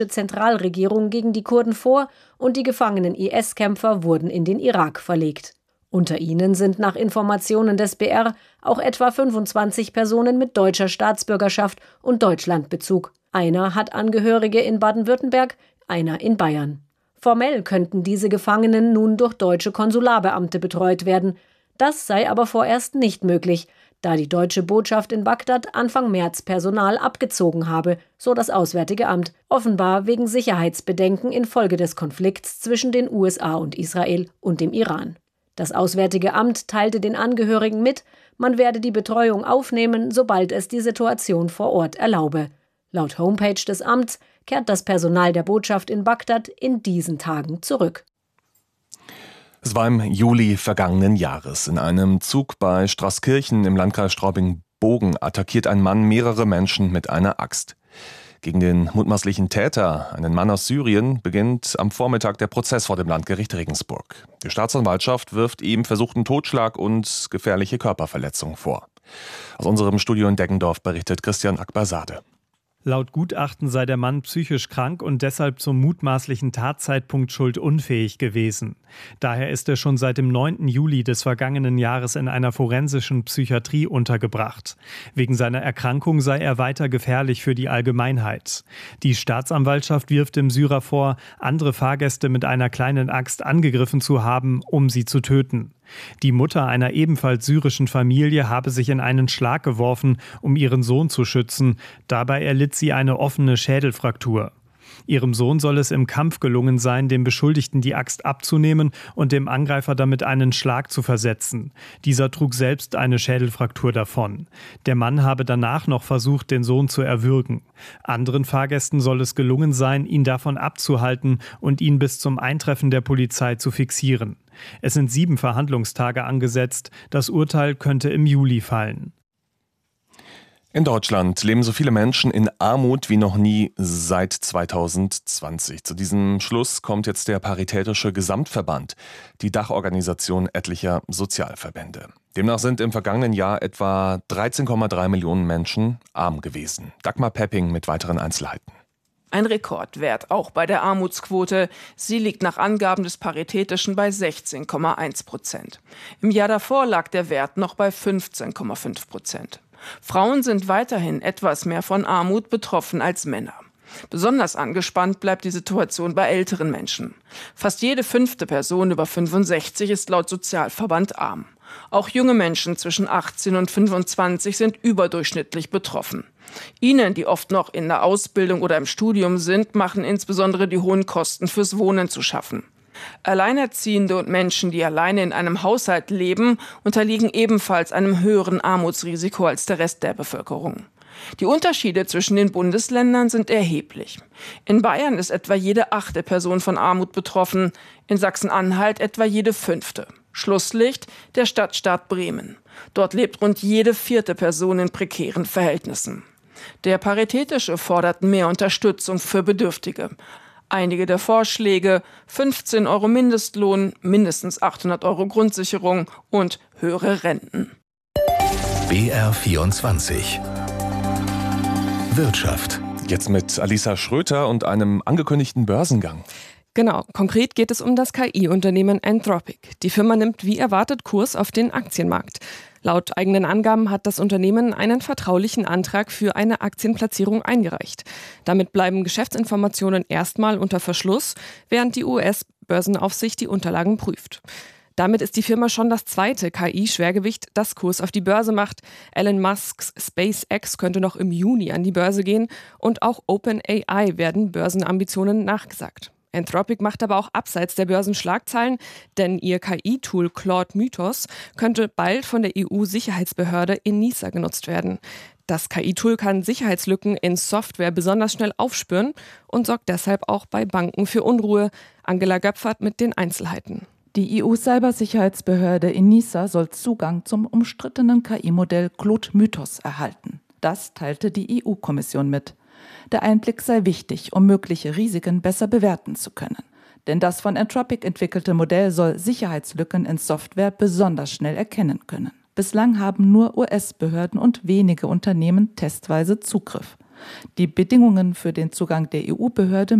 Zentralregierung gegen die Kurden vor und die gefangenen IS-Kämpfer wurden in den Irak verlegt. Unter ihnen sind nach Informationen des BR auch etwa 25 Personen mit deutscher Staatsbürgerschaft und Deutschlandbezug. Einer hat Angehörige in Baden-Württemberg, einer in Bayern. Formell könnten diese Gefangenen nun durch deutsche Konsularbeamte betreut werden. Das sei aber vorerst nicht möglich, da die deutsche Botschaft in Bagdad Anfang März Personal abgezogen habe, so das Auswärtige Amt, offenbar wegen Sicherheitsbedenken infolge des Konflikts zwischen den USA und Israel und dem Iran. Das Auswärtige Amt teilte den Angehörigen mit, man werde die Betreuung aufnehmen, sobald es die Situation vor Ort erlaube. Laut Homepage des Amts kehrt das Personal der Botschaft in Bagdad in diesen Tagen zurück. Es war im Juli vergangenen Jahres. In einem Zug bei Straßkirchen im Landkreis Straubing-Bogen attackiert ein Mann mehrere Menschen mit einer Axt. Gegen den mutmaßlichen Täter, einen Mann aus Syrien, beginnt am Vormittag der Prozess vor dem Landgericht Regensburg. Die Staatsanwaltschaft wirft ihm versuchten Totschlag und gefährliche Körperverletzung vor. Aus unserem Studio in Deggendorf berichtet Christian Akbarsade. Laut Gutachten sei der Mann psychisch krank und deshalb zum mutmaßlichen Tatzeitpunkt schuldunfähig gewesen. Daher ist er schon seit dem 9. Juli des vergangenen Jahres in einer forensischen Psychiatrie untergebracht. Wegen seiner Erkrankung sei er weiter gefährlich für die Allgemeinheit. Die Staatsanwaltschaft wirft dem Syrer vor, andere Fahrgäste mit einer kleinen Axt angegriffen zu haben, um sie zu töten. Die Mutter einer ebenfalls syrischen Familie habe sich in einen Schlag geworfen, um ihren Sohn zu schützen. Dabei erlitt sie eine offene Schädelfraktur. Ihrem Sohn soll es im Kampf gelungen sein, dem Beschuldigten die Axt abzunehmen und dem Angreifer damit einen Schlag zu versetzen. Dieser trug selbst eine Schädelfraktur davon. Der Mann habe danach noch versucht, den Sohn zu erwürgen. Anderen Fahrgästen soll es gelungen sein, ihn davon abzuhalten und ihn bis zum Eintreffen der Polizei zu fixieren. Es sind 7 Verhandlungstage angesetzt. Das Urteil könnte im Juli fallen. In Deutschland leben so viele Menschen in Armut wie noch nie seit 2020. Zu diesem Schluss kommt jetzt der Paritätische Gesamtverband, die Dachorganisation etlicher Sozialverbände. Demnach sind im vergangenen Jahr etwa 13,3 Millionen Menschen arm gewesen. Dagmar Pepping mit weiteren Einzelheiten. Ein Rekordwert auch bei der Armutsquote. Sie liegt nach Angaben des Paritätischen bei 16,1%. Im Jahr davor lag der Wert noch bei 15,5%. Frauen sind weiterhin etwas mehr von Armut betroffen als Männer. Besonders angespannt bleibt die Situation bei älteren Menschen. Fast jede 5. Person über 65 ist laut Sozialverband arm. Auch junge Menschen zwischen 18 und 25 sind überdurchschnittlich betroffen. Ihnen, die oft noch in der Ausbildung oder im Studium sind, machen insbesondere die hohen Kosten fürs Wohnen zu schaffen. Alleinerziehende und Menschen, die alleine in einem Haushalt leben, unterliegen ebenfalls einem höheren Armutsrisiko als der Rest der Bevölkerung. Die Unterschiede zwischen den Bundesländern sind erheblich. In Bayern ist etwa jede 8. Person von Armut betroffen, in Sachsen-Anhalt etwa jede 5. Schlusslicht der Stadtstaat Bremen. Dort lebt rund jede 4. Person in prekären Verhältnissen. Der Paritätische fordert mehr Unterstützung für Bedürftige. Einige der Vorschläge: 15 € Mindestlohn, mindestens 800 € Grundsicherung und höhere Renten. BR24 Wirtschaft. Jetzt mit Alisa Schröter und einem angekündigten Börsengang. Genau, konkret geht es um das KI-Unternehmen Anthropic. Die Firma nimmt wie erwartet Kurs auf den Aktienmarkt. Laut eigenen Angaben hat das Unternehmen einen vertraulichen Antrag für eine Aktienplatzierung eingereicht. Damit bleiben Geschäftsinformationen erstmal unter Verschluss, während die US-Börsenaufsicht die Unterlagen prüft. Damit ist die Firma schon das 2. KI-Schwergewicht, das Kurs auf die Börse macht. Elon Musks SpaceX könnte noch im Juni an die Börse gehen und auch OpenAI werden Börsenambitionen nachgesagt. Anthropic macht aber auch abseits der Börsenschlagzeilen, denn ihr KI-Tool Claude Mythos könnte bald von der EU-Sicherheitsbehörde ENISA genutzt werden. Das KI-Tool kann Sicherheitslücken in Software besonders schnell aufspüren und sorgt deshalb auch bei Banken für Unruhe. Angela Göpfert mit den Einzelheiten. Die EU-Cybersicherheitsbehörde ENISA soll Zugang zum umstrittenen KI-Modell Claude Mythos erhalten. Das teilte die EU-Kommission mit. Der Einblick sei wichtig, um mögliche Risiken besser bewerten zu können. Denn das von Anthropic entwickelte Modell soll Sicherheitslücken in Software besonders schnell erkennen können. Bislang haben nur US-Behörden und wenige Unternehmen testweise Zugriff. Die Bedingungen für den Zugang der EU-Behörde